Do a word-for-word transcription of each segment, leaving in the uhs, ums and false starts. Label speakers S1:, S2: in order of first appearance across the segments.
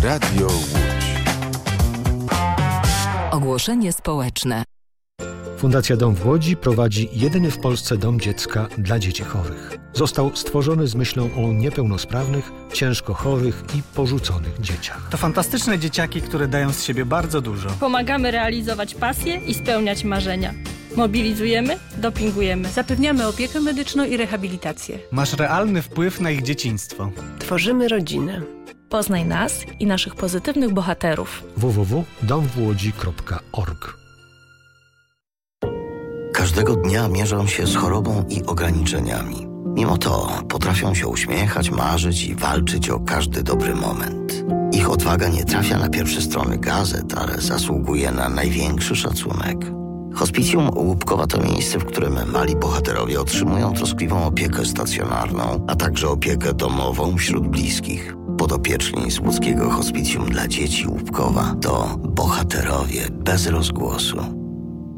S1: Radio Łódź.
S2: Ogłoszenie społeczne.
S3: Fundacja Dom w Łodzi prowadzi jedyny w Polsce dom dziecka dla dzieci chorych. Został stworzony z myślą o niepełnosprawnych, ciężko chorych i porzuconych dzieciach.
S4: To fantastyczne dzieciaki, które dają z siebie bardzo dużo.
S5: Pomagamy realizować pasje i spełniać marzenia. Mobilizujemy, dopingujemy.
S6: Zapewniamy opiekę medyczną i rehabilitację.
S4: Masz realny wpływ na ich dzieciństwo.
S6: Tworzymy rodzinę.
S5: Poznaj nas i naszych pozytywnych bohaterów.
S3: w w w kropka dom w łodzi kropka org.
S7: Każdego dnia mierzą się z chorobą i ograniczeniami. Mimo to potrafią się uśmiechać, marzyć i walczyć o każdy dobry moment. Ich odwaga nie trafia na pierwsze strony gazet, ale zasługuje na największy szacunek. Hospicjum Łupkowa to miejsce, w którym mali bohaterowie otrzymują troskliwą opiekę stacjonarną, a także opiekę domową wśród bliskich. Podopieczni z łódzkiego Hospicjum dla Dzieci Łupkowa to bohaterowie bez rozgłosu.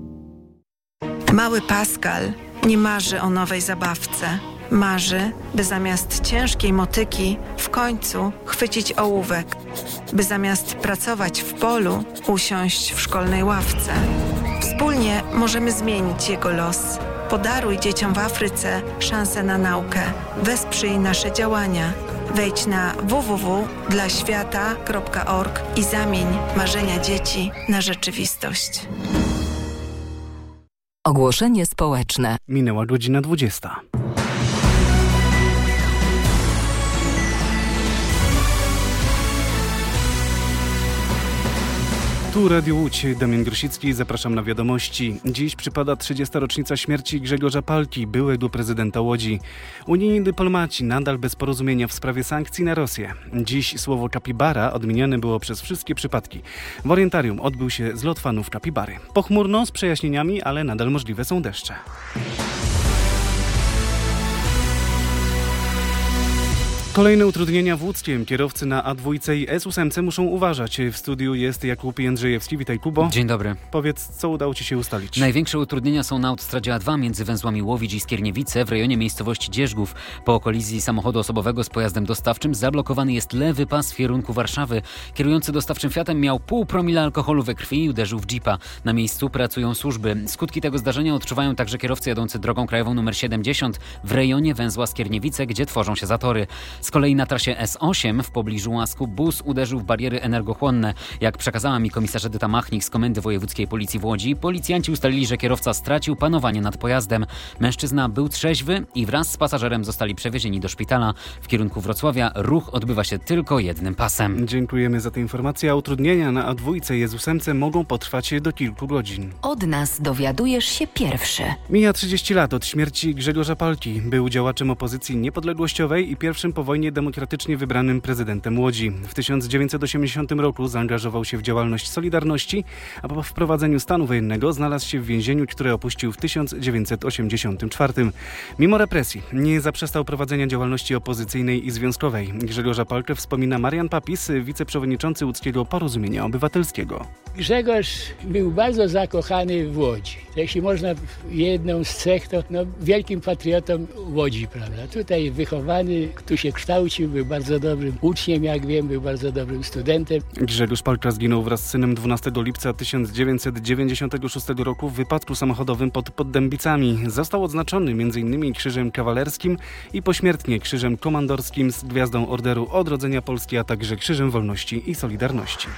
S8: Mały Pascal nie marzy o nowej zabawce. Marzy, by zamiast ciężkiej motyki w końcu chwycić ołówek, by zamiast pracować w polu usiąść w szkolnej ławce. Wspólnie możemy zmienić jego los. Podaruj dzieciom w Afryce szansę na naukę. Wesprzyj nasze działania. Wejdź na w w w kropka dla świata kropka org i zamień marzenia dzieci na rzeczywistość.
S2: Ogłoszenie społeczne.
S4: Minęła godzina dwudziesta. Tu Radio Łódź, Damian Grosicki, zapraszam na wiadomości. Dziś przypada trzydziesta rocznica śmierci Grzegorza Palki, byłego prezydenta Łodzi. Unijni dyplomaci nadal bez porozumienia w sprawie sankcji na Rosję. Dziś słowo kapibara odmieniane było przez wszystkie przypadki. W orientarium odbył się zlot fanów kapibary. Pochmurno, z przejaśnieniami, ale nadal możliwe są deszcze. Kolejne utrudnienia w Łódzkiem. Kierowcy na A dwa i S osiem muszą uważać. W studiu jest Jakub Jędrzejewski. Witaj, Kubo.
S9: Dzień dobry.
S4: Powiedz, co udało Ci się ustalić?
S9: Największe utrudnienia są na autostradzie A dwa między węzłami Łowicz i Skierniewice w rejonie miejscowości Dzierzgów. Po kolizji samochodu osobowego z pojazdem dostawczym zablokowany jest lewy pas w kierunku Warszawy. Kierujący dostawczym Fiatem miał pół promila alkoholu we krwi i uderzył w jeepa. Na miejscu pracują służby. Skutki tego zdarzenia odczuwają także kierowcy jadący drogą krajową nr siedemdziesiąt w rejonie węzła Skierniewice, gdzie tworzą się zatory. Z kolei na trasie S osiem w pobliżu Łasku bus uderzył w bariery energochłonne. Jak przekazała mi komisarz Edyta Machnik z Komendy Wojewódzkiej Policji w Łodzi, policjanci ustalili, że kierowca stracił panowanie nad pojazdem. Mężczyzna był trzeźwy i wraz z pasażerem zostali przewiezieni do szpitala. W kierunku Wrocławia ruch odbywa się tylko jednym pasem.
S4: Dziękujemy za tę informację. A utrudnienia na A dwa i S osiem mogą potrwać do kilku godzin.
S2: Od nas dowiadujesz się pierwszy.
S4: Mija trzydzieści lat od śmierci Grzegorza Palki. Był działaczem opozycji niepodległościowej i pierwszym po wojnie demokratycznie wybranym prezydentem Łodzi. W tysiąc dziewięćset osiemdziesiątym roku zaangażował się w działalność Solidarności, a po wprowadzeniu stanu wojennego znalazł się w więzieniu, które opuścił w tysiąc dziewięćset osiemdziesiątym czwartym. Mimo represji nie zaprzestał prowadzenia działalności opozycyjnej i związkowej. Grzegorza Palkę wspomina Marian Papis, wiceprzewodniczący Łódzkiego Porozumienia Obywatelskiego.
S10: Grzegorz był bardzo zakochany w Łodzi. Jeśli można jedną z cech, to no, wielkim patriotą Łodzi, prawda? Tutaj wychowany, tu się kształcił, był bardzo dobrym uczniem, jak wiem, był bardzo dobrym studentem.
S4: Grzegorz Palka zginął wraz z synem dwunastego lipca tysiąc dziewięćset dziewięćdziesiątego szóstego roku w wypadku samochodowym pod Poddębicami. Został odznaczony między innymi Krzyżem Kawalerskim i pośmiertnie Krzyżem Komandorskim z Gwiazdą Orderu Odrodzenia Polski, a także Krzyżem Wolności i Solidarności.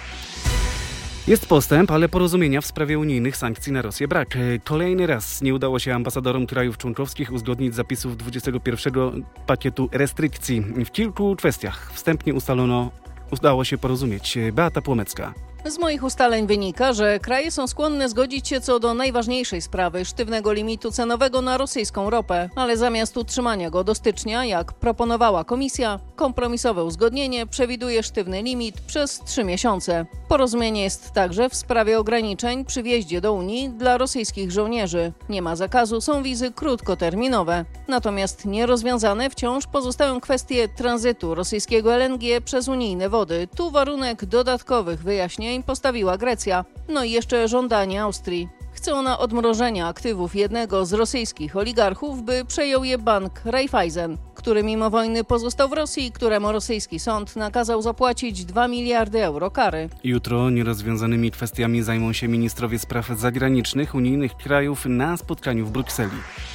S4: Jest postęp, ale porozumienia w sprawie unijnych sankcji na Rosję brak. Kolejny raz nie udało się ambasadorom krajów członkowskich uzgodnić zapisów dwudziestego pierwszego pakietu restrykcji. W kilku kwestiach wstępnie ustalono, udało się porozumieć. Beata Płomecka.
S11: Z moich ustaleń wynika, że kraje są skłonne zgodzić się co do najważniejszej sprawy, sztywnego limitu cenowego na rosyjską ropę, ale zamiast utrzymania go do stycznia, jak proponowała komisja, kompromisowe uzgodnienie przewiduje sztywny limit przez trzy miesiące. Porozumienie jest także w sprawie ograniczeń przy wjeździe do Unii dla rosyjskich żołnierzy. Nie ma zakazu, są wizy krótkoterminowe. Natomiast nierozwiązane wciąż pozostają kwestie tranzytu rosyjskiego L N G przez unijne wody. Tu warunek dodatkowych wyjaśnień postawiła Grecja. No i jeszcze żądanie Austrii. Chce ona odmrożenia aktywów jednego z rosyjskich oligarchów, by przejął je bank Raiffeisen. który mimo wojny pozostał w Rosji i któremu rosyjski sąd nakazał zapłacić dwa miliardy euro kary.
S4: Jutro nierozwiązanymi kwestiami zajmą się ministrowie spraw zagranicznych unijnych krajów na spotkaniu w Brukseli.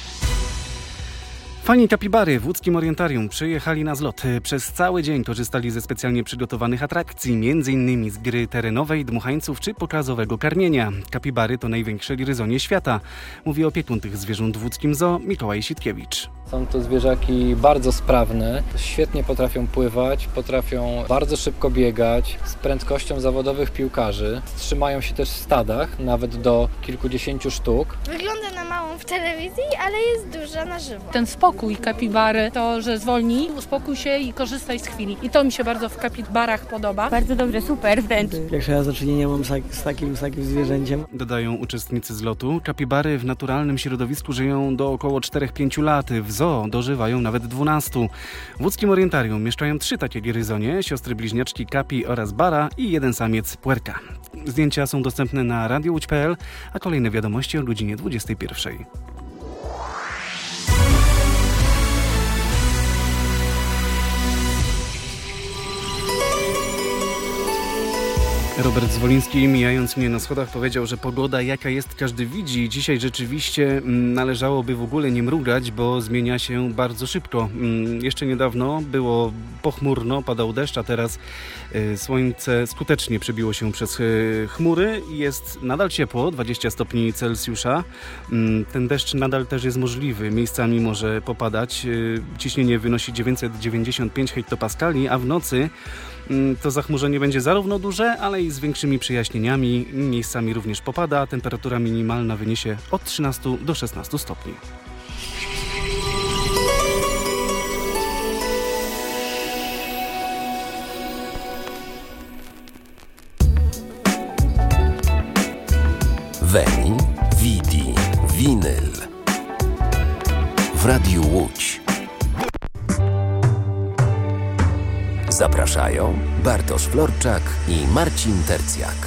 S4: Fani kapibary w łódzkim Orientarium przyjechali na zlot. Przez cały dzień korzystali ze specjalnie przygotowanych atrakcji, m.in. z gry terenowej, dmuchańców czy pokazowego karmienia. Kapibary to największe gryzonie świata, mówi opiekun tych zwierząt w łódzkim zoo Mikołaj Sitkiewicz.
S1: Są to zwierzaki bardzo sprawne, świetnie potrafią pływać, potrafią bardzo szybko biegać, z prędkością zawodowych piłkarzy. Trzymają się też w stadach, nawet do kilkudziesięciu sztuk.
S12: Wygląda na małą w telewizji, ale jest duża na żywo.
S6: Ten spokój kapibary, to, że zwolni, uspokój się i korzystaj z chwili. I to mi się bardzo w kapibarach podoba.
S12: Bardzo dobre, super wręcz.
S13: Pierwszy raz do czynienia mam z takim, z takim zwierzęciem.
S4: Dodają uczestnicy zlotu. Kapibary w naturalnym środowisku żyją do około cztery do pięciu lat. W zoo dożywają nawet dwunastu. W łódzkim Orientarium mieszkają trzy takie gryzonie, siostry bliźniaczki Kapi oraz Bara i jeden samiec Puerka. Zdjęcia są dostępne na radio łódź kropka p l, a kolejne wiadomości o godzinie dwudziestej pierwszej. Robert Zwoliński, mijając mnie na schodach, powiedział, że pogoda jaka jest, każdy widzi. Dzisiaj rzeczywiście należałoby w ogóle nie mrugać, bo zmienia się bardzo szybko. Jeszcze niedawno było pochmurno, padał deszcz, a teraz słońce skutecznie przebiło się przez chmury. Jest nadal ciepło, dwadzieścia stopni Celsjusza. Ten deszcz nadal też jest możliwy. Miejscami może popadać. Ciśnienie wynosi dziewięćset dziewięćdziesiąt pięć hektopaskali, a w nocy to zachmurzenie będzie zarówno duże, ale i z większymi przejaśnieniami. Miejscami również popada. Temperatura minimalna wyniesie od trzynastu do szesnastu stopni.
S14: Veni, Vidi, Vinyl w Radiu Łódź. Zapraszają Bartosz Florczak i Marcin Tercjak.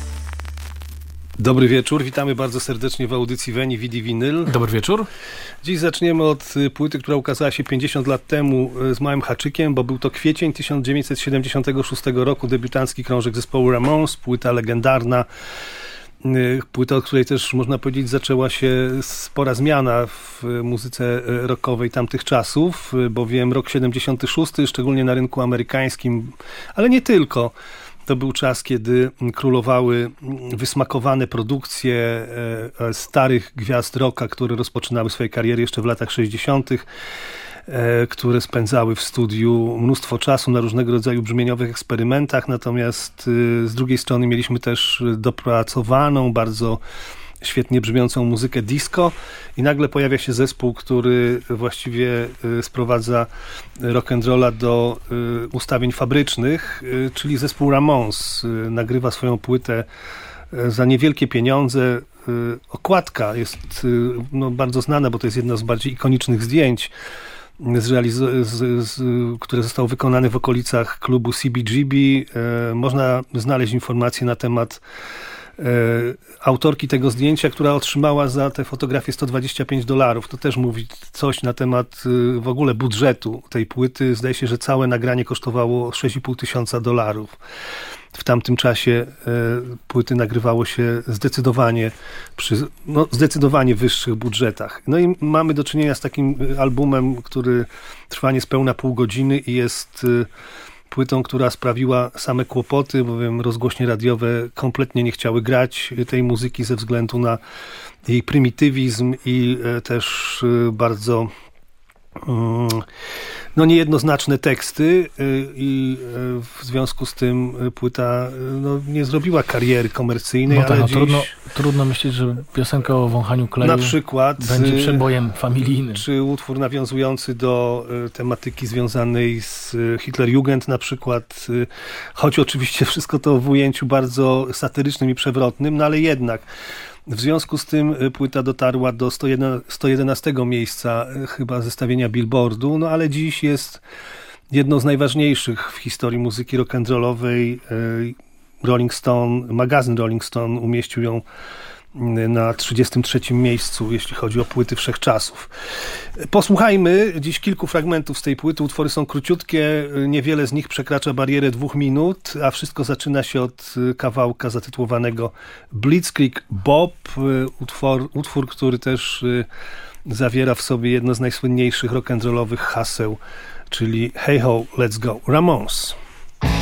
S15: Dobry wieczór, witamy bardzo serdecznie w audycji Veni, Vidi, Vinyl.
S4: Dobry wieczór.
S15: Dziś zaczniemy od płyty, która ukazała się pięćdziesiąt lat temu z małym haczykiem, bo był to kwiecień tysiąc dziewięćset siedemdziesiątego szóstego roku, debiutancki krążek zespołu Ramones, płyta legendarna. Płyta, od której też można powiedzieć zaczęła się spora zmiana w muzyce rockowej tamtych czasów, bowiem rok siedemdziesiąty szósty, szczególnie na rynku amerykańskim, ale nie tylko. To był czas, kiedy królowały wysmakowane produkcje starych gwiazd rocka, które rozpoczynały swoje kariery jeszcze w latach sześćdziesiątych, które spędzały w studiu mnóstwo czasu na różnego rodzaju brzmieniowych eksperymentach, natomiast z drugiej strony mieliśmy też dopracowaną, bardzo świetnie brzmiącą muzykę disco i nagle pojawia się zespół, który właściwie sprowadza rock'n'rolla do ustawień fabrycznych, czyli zespół Ramones. Nagrywa swoją płytę za niewielkie pieniądze. Okładka jest no, bardzo znana, bo to jest jedno z bardziej ikonicznych zdjęć, Z, z, z, które zostało wykonane w okolicach klubu C B G B. E, można znaleźć informacje na temat e, autorki tego zdjęcia, która otrzymała za tę fotografię sto dwadzieścia pięć dolarów. To też mówi coś na temat e, w ogóle budżetu tej płyty. Zdaje się, że całe nagranie kosztowało sześć i pół tysiąca dolarów. W tamtym czasie e, płyty nagrywało się zdecydowanie przy no, zdecydowanie wyższych budżetach. No i mamy do czynienia z takim albumem, który trwa niespełna pół godziny i jest e, płytą, która sprawiła same kłopoty, bowiem rozgłośnie radiowe kompletnie nie chciały grać tej muzyki ze względu na jej prymitywizm i e, też e, bardzo mm, no niejednoznaczne teksty i w związku z tym płyta no, nie zrobiła kariery komercyjnej,
S16: no tak,
S15: ale
S16: no,
S15: dziś...
S16: trudno, trudno myśleć, że piosenka o wąchaniu kleju
S15: na przykład
S16: będzie przebojem familijnym.
S15: Czy utwór nawiązujący do tematyki związanej z Hitlerjugend na przykład, choć oczywiście wszystko to w ujęciu bardzo satyrycznym i przewrotnym, no ale jednak w związku z tym płyta dotarła do sto jedenastego miejsca chyba zestawienia Billboardu, no ale dziś jest jedną z najważniejszych w historii muzyki rock'n'rollowej. Rolling Stone, magazyn Rolling Stone umieścił ją na trzydziestym trzecim miejscu, jeśli chodzi o płyty wszechczasów. Posłuchajmy dziś kilku fragmentów z tej płyty. Utwory są króciutkie, niewiele z nich przekracza barierę dwóch minut, a wszystko zaczyna się od kawałka zatytułowanego Blitzkrieg Bob, utwór, utwór który też zawiera w sobie jedno z najsłynniejszych rock'n'rollowych haseł, czyli Hey Ho, Let's Go, Ramones.